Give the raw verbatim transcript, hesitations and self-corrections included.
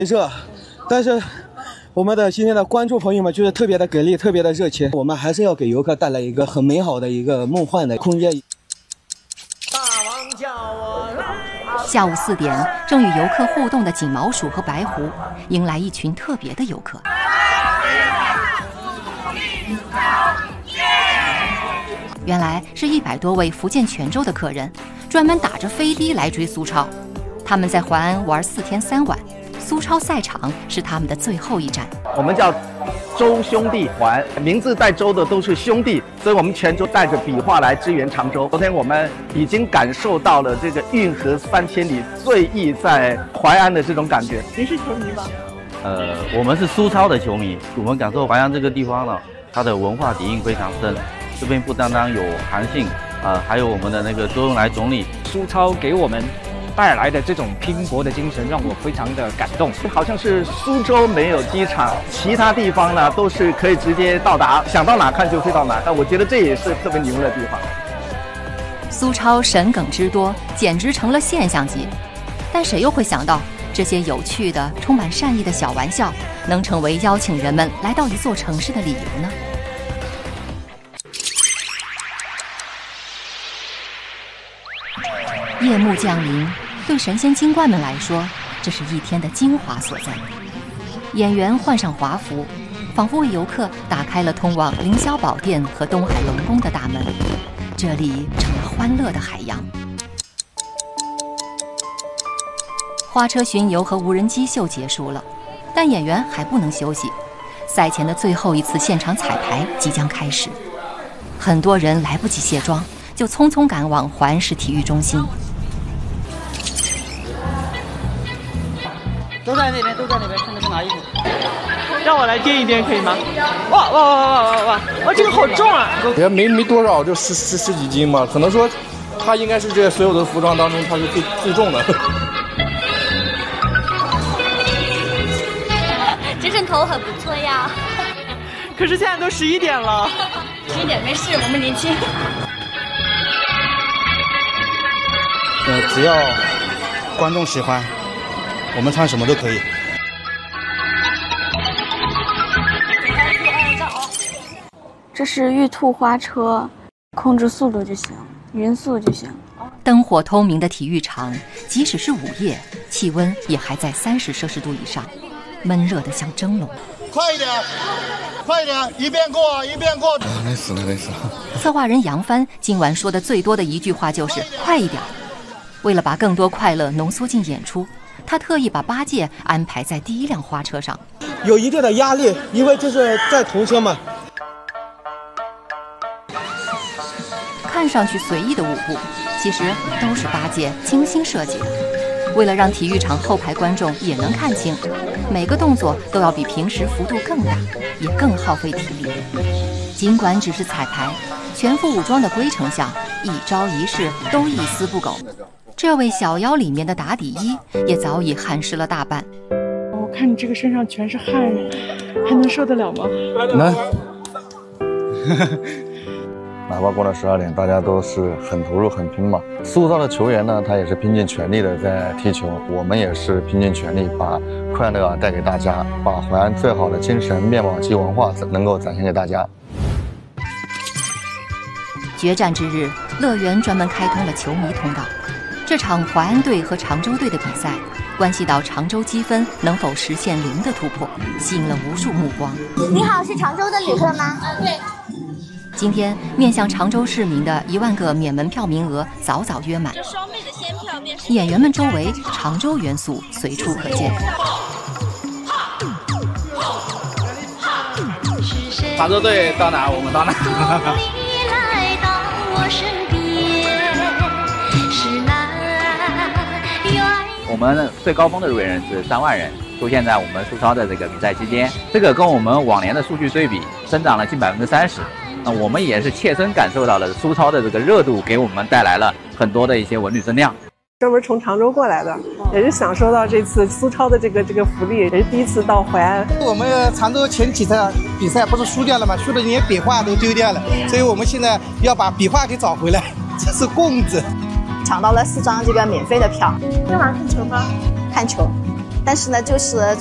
热，但是我们的今天的观众朋友们就是特别的给力，特别的热情。我们还是要给游客带来一个很美好的一个梦幻的空间。 大王叫我来。 下午四点，正与游客互动的锦毛鼠和白狐迎来一群特别的游客。原来是一百多位福建泉州的客人，专门打着飞的来追苏超。他们在淮安玩四天三晚，苏超赛场是他们的最后一站。 我们叫周兄弟环，名字带周的都是兄弟，所以我们泉州带着笔画来支援常州。昨天我们已经感受到了这个运河三千里，最意在淮安的这种感觉。 您是球迷吗？ 呃，我们是苏超的球迷，我们感受淮安这个地方呢，它的文化底蕴非常深。这边不单单有韩信，啊、呃，还有我们的那个周恩来总理。 苏超给我们带来的这种拼搏的精神让我非常的感动。 好像是苏州没有机场，其他地方呢都是可以直接到达，想到哪看就飞到哪。但我觉得这也是特别牛的地方。 苏超神梗之多，简直成了现象级。但谁又会想到，这些有趣的、充满善意的小玩笑，能成为邀请人们来到一座城市的理由呢？夜幕降临，对神仙精怪们来说，这是一天的精华所在。演员换上华服，仿佛为游客打开了通往凌霄宝殿和东海龙宫的大门，这里成了欢乐的海洋。花车巡游和无人机秀结束了，但演员还不能休息，赛前的最后一次现场彩排即将开始。很多人来不及卸妆，就匆匆赶往淮安市体育中心。 都在那边，都在那边，看着去拿衣服。 让我来掂一掂可以吗？哇哇哇哇哇哇！哇，这个好重啊！ 也没没多少，就十十十几斤吧。可能说，它应该是这所有的服装当中，它是最最重的。 这身头很不错呀。 可是现在都十一点了。 十一点没事，我们年轻。 呃，只要观众喜欢。我们唱什么都可以。 这是玉兔花车，控制速度就行，匀速就行。 灯火通明的体育场，即使是午夜，气温也还在三十摄氏度以上，闷热得像蒸笼。 快一点，快一点，一遍过，一遍过。啊，累死了，累死了。 策划人杨帆今晚说的最多的一句话就是“快一点”。为了把更多快乐浓缩进演出，他特意把八戒安排在第一辆花车上， 有一定的压力，因为这是在同车嘛。 看上去随意的舞步，其实都是八戒精心设计的。为了让体育场后排观众也能看清，每个动作都要比平时幅度更大，也更耗费体力。尽管只是彩排，全副武装的龟丞相一招一式都一丝不苟。这位小妖里面的打底衣也早已汗湿了大半。 我看你这个身上全是汗，还能受得了吗？ 能。哪怕过了十二点，大家都是很投入、很拼嘛。苏超的球员呢，他也是拼尽全力的在踢球，我们也是拼尽全力把快乐啊带给大家，把淮安最好的精神面貌及文化能够展现给大家。 决战之日，乐园专门开通了球迷通道。这场淮安队和常州队的比赛，关系到常州积分能否实现零的突破，吸引了无数目光。 你好，是常州的旅客吗？啊，对。 今天面向常州市民的一万个免门票名额早早约满，演员们周围常州元素随处可见。 常州队到哪我们到哪。我们最高峰的入园人是三万人，出现在我们苏超的这个比赛期间，这个跟我们往年的数据对比，增长了近百分之三十。那我们也是切身感受到了苏超的这个热度，给我们带来了很多的一些文旅增量。 专门从常州过来的，也是享受到这次苏超的这个这个福利，也是第一次到淮安。 我们常州前几场比赛不是输掉了吗？输的连笔画都丢掉了，所以我们现在要把笔画给找回来。这是供子。 抢到了四张这个免费的票。 今晚看球吗？ 看球。 但是呢，就是